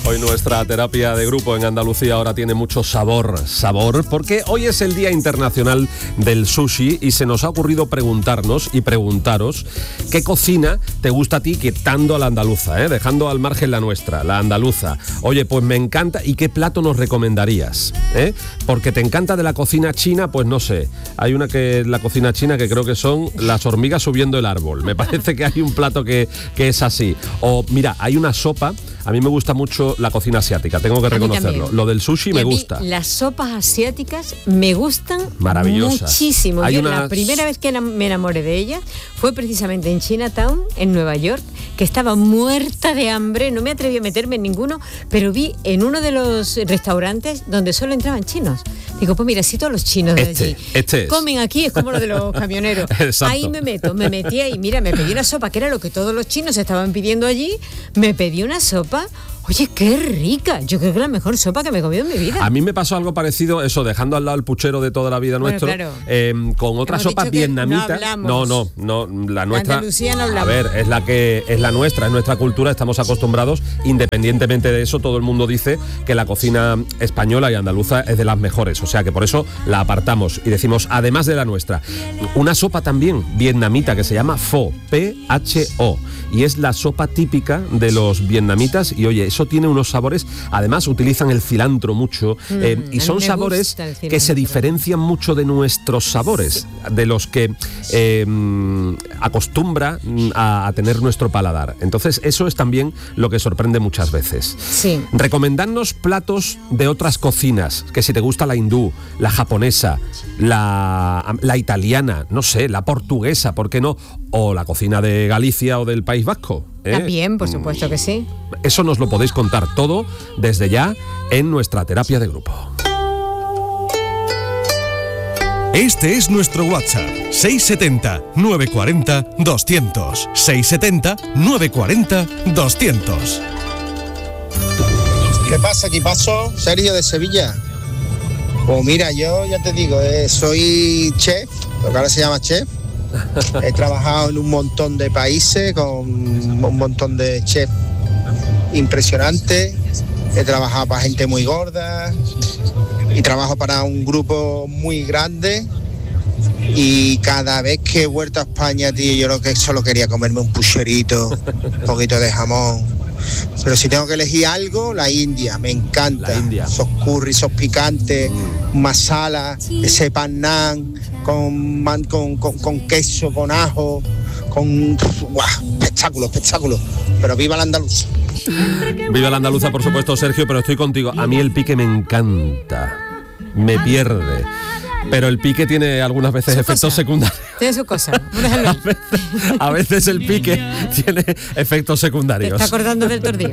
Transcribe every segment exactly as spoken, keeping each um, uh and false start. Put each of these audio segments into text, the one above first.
Hoy nuestra terapia de grupo en Andalucía ahora tiene mucho sabor, sabor, porque hoy es el Día Internacional del Sushi y se nos ha ocurrido preguntarnos y preguntaros qué cocina te gusta a ti, quitando a la andaluza, ¿eh? Dejando al margen la nuestra, la andaluza. Oye, pues me encanta, ¿y qué plato nos recomendarías? ¿Eh? Porque te encanta de la cocina china, pues no sé, hay una que es la cocina china que creo que son las hormigas subiendo el árbol, me parece que hay un plato que, que es así. O mira, hay una sopa. A mí me gusta mucho la cocina asiática, tengo que reconocerlo. Lo del sushi y me gusta. Las sopas asiáticas me gustan muchísimo. Yo una... La primera vez que me enamoré de ellas fue precisamente en Chinatown, en Nueva York, que estaba muerta de hambre, no me atreví a meterme en ninguno, pero vi en uno de los restaurantes donde solo entraban chinos. Digo, pues mira, si todos los chinos de este, allí este comen aquí, es como lo de los camioneros. Ahí me meto, me metí ahí, mira, me pedí una sopa, que era lo que todos los chinos estaban pidiendo allí, me pedí una sopa. Oye, qué rica. Yo creo que es la mejor sopa que me he comido en mi vida. A mí me pasó algo parecido, eso, dejando al lado el puchero de toda la vida bueno, nuestro, claro. eh, con otra Hemos sopa vietnamita. No, no, no, no, la nuestra. La Andalucía no hablamos. A ver, es la que es la nuestra, es nuestra cultura, estamos acostumbrados. Independientemente de eso, todo el mundo dice que la cocina española y andaluza es de las mejores, o sea que por eso la apartamos y decimos, además de la nuestra, una sopa también vietnamita que se llama pho, P H O, y es la sopa típica de los vietnamitas y oye, eso tiene unos sabores, además utilizan el cilantro mucho, mm, eh, y son sabores que se diferencian mucho de nuestros sabores, de los que eh, acostumbra a, a tener nuestro paladar. Entonces eso es también lo que sorprende muchas veces. Sí. Recomendadnos platos de otras cocinas, que si te gusta la hindú, la japonesa, la, la italiana, no sé, la portuguesa, ¿por qué no? O la cocina de Galicia o del País Vasco. ¿Eh? También, por supuesto que sí. Eso nos lo podéis contar todo desde ya en nuestra terapia de grupo. Este es nuestro WhatsApp, seis setenta, novecientos cuarenta, doscientos, seis setenta, novecientos cuarenta, doscientos. ¿Qué pasa, equipazo? Sergio de Sevilla. Pues mira, yo ya te digo, eh, soy chef, lo que ahora se llama chef. He trabajado en un montón de países con un montón de chefs impresionantes. He trabajado para gente muy gorda y trabajo para un grupo muy grande. Y cada vez que he vuelto a España, tío, yo lo que solo quería comerme un pucherito, un poquito de jamón. Pero si tengo que elegir algo, la India, me encanta. La India. Esos curry, esos picantes, masala, ese pan naan con, man, con, con, con queso, con ajo, con... ¡Buah! Espectáculo, espectáculo. Pero viva la andaluza. Viva la andaluza, por supuesto, Sergio, pero estoy contigo. A mí el pique me encanta, me pierde. Pero el pique tiene algunas veces su efectos cosa. secundarios. Tiene su cosa. A veces, a veces el pique tiene efectos secundarios. Te está acordando del tordillo.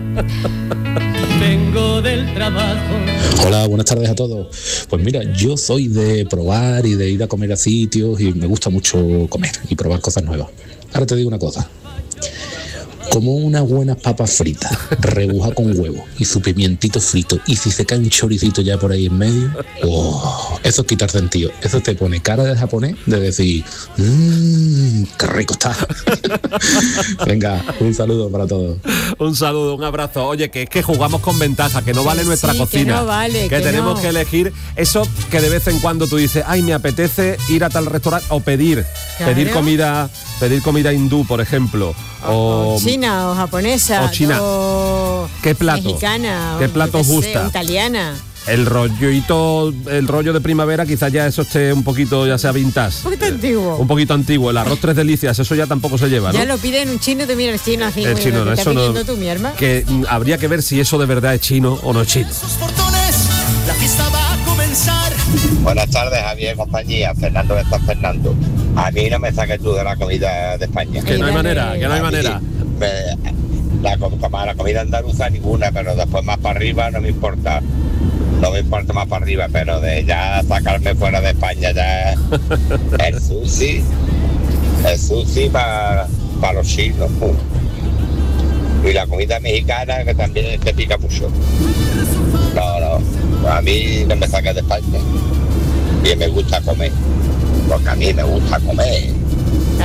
Vengo del trabajo. Hola, buenas tardes a todos. Pues mira, yo soy de probar y de ir a comer a sitios y me gusta mucho comer y probar cosas nuevas. Ahora te digo una cosa. Como unas buenas papas fritas, rebuja con huevo y su pimientito frito, y si se cae un choricito ya por ahí en medio, oh, eso es quitar sentido. Eso te pone cara de japonés de decir, mmm, qué rico está. Venga, un saludo para todos. Un saludo, un abrazo. Oye, que es que jugamos con ventaja, que no vale Sí, nuestra que cocina. no vale, que, que tenemos no. que elegir eso que de vez en cuando tú dices, ay, me apetece ir a tal restaurante o pedir, Claro. pedir comida, pedir comida hindú, por ejemplo. O, O china, o japonesa, o china. o ¿Qué plato? mexicana, ¿Qué o plato yo os qué gusta? sé, italiana. El rollito, el rollo de primavera, quizás ya eso esté un poquito, ya sea vintage. Un poquito antiguo. Un poquito antiguo. El arroz tres delicias, eso ya tampoco se lleva, ¿no? Ya lo piden un chino y te mira el chino así. El muy chino, bien, no, ¿qué eso estás no. pidiendo tú, mi arma? Que mm, habría que ver si eso de verdad es chino o no es chino. La fiesta va a comenzar. Buenas tardes, Javier, compañía. Fernando de San Fernando. A mí no me saques tú de la comida de España. Que no hay manera, que no hay manera. Me- la, com- la comida andaluza ninguna, pero después más para arriba no me importa. No me importa más para arriba, pero de ya sacarme fuera de España ya el sushi, el sushi para pa los chinos. Y la comida mexicana que también te pica mucho. No, no, a mí no me saques de España. Y me gusta comer, porque a mí me gusta comer. Claro.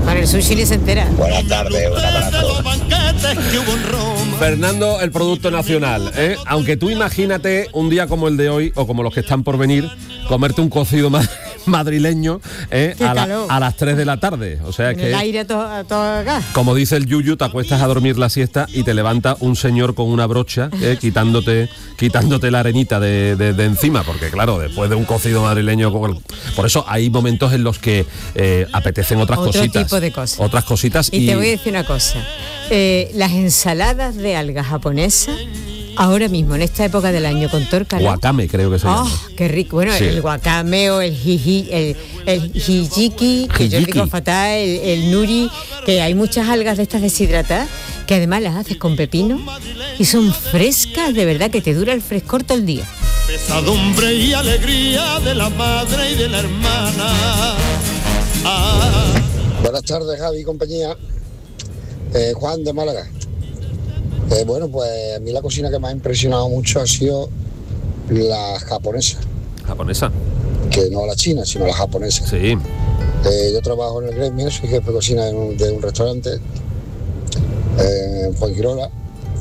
Con el sushi ni se entera. Buenas tardes, un abrazo. Fernando, el producto nacional, ¿eh? Aunque tú imagínate un día como el de hoy, o como los que están por venir, comerte un cocido más madrileño ¿eh? a, la, a las tres de la tarde. O sea en que el aire todo, todo acá. Como dice el Yuyu, te acuestas a dormir la siesta y te levanta un señor con una brocha ¿eh? quitándote quitándote la arenita de, de, de encima, porque claro, después de un cocido madrileño, por eso hay momentos en los que eh, apetecen otras Otro cositas. tipo de cosas. Otras cositas. Y, y te voy a decir una cosa. Eh, las ensaladas de algas japonesas, ahora mismo, en esta época del año, con todo el calor. Wakame, creo que se llama. ¡Oh, qué rico! Bueno, sí. el wakame o el hiji, el, el hijiki, que yo digo fatal, el, el nuri, que hay muchas algas de estas deshidratadas, que además las haces con pepino y son frescas, de verdad, que te dura el frescor todo el día. Pesadumbre y alegría de la madre y de la hermana. Ah. Buenas tardes, Javi y compañía. Eh, Juan de Málaga. Eh, bueno, pues a mí la cocina que me ha impresionado mucho ha sido la japonesa. ¿Japonesa? Que no la china, sino la japonesa. Sí. Eh, yo trabajo en el gremio, soy jefe de cocina de un, de un restaurante eh, en Fuengirola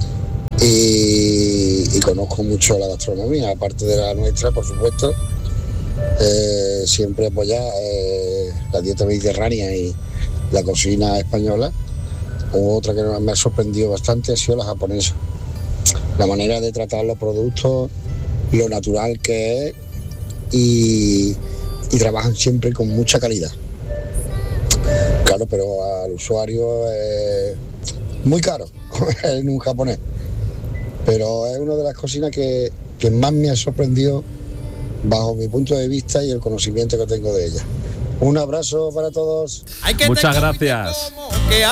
y, y conozco mucho la gastronomía, aparte de la nuestra, por supuesto. Eh, siempre apoyar eh, la dieta mediterránea y la cocina española. Otra que me ha sorprendido bastante ha sido la japonesa. La manera de tratar los productos, lo natural que es y, y trabajan siempre con mucha calidad. Claro, pero al usuario es muy caro en un japonés. Pero es una de las cocinas que, que más me ha sorprendido bajo mi punto de vista y el conocimiento que tengo de ella. Un abrazo para todos. Muchas gracias.